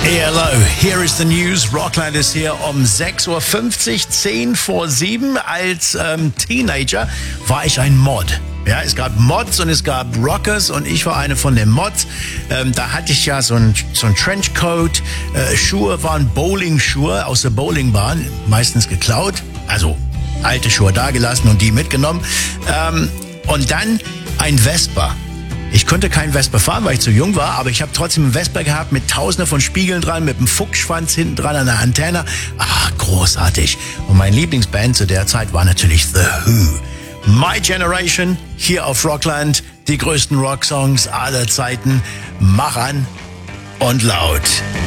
Hello, here is the news. Rockland ist hier um 6.50 Uhr, 10 vor 7. Als Teenager war ich ein Mod. Ja, es gab Mods und es gab Rockers und ich war eine von den Mods. Da hatte ich ja so ein Trenchcoat, Schuhe waren Bowling-Schuhe aus der Bowlingbahn, meistens geklaut, also alte Schuhe dagelassen und die mitgenommen. Und dann ein Vespa. Ich konnte kein Vespa fahren, weil ich zu jung war, aber ich habe trotzdem einen Vespa gehabt mit tausenden von Spiegeln dran, mit einem Fuchsschwanz hinten dran an der Antenne. Großartig. Und meine Lieblingsband zu der Zeit war natürlich The Who. My Generation, hier auf Rockland, die größten Rocksongs aller Zeiten. Mach an und laut.